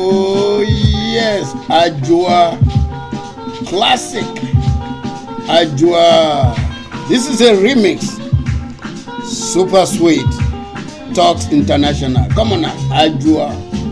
Oh yes, Ajua. Classic. Ajua. This is a remix. Super sweet. Talks International. Come on now, Ajua.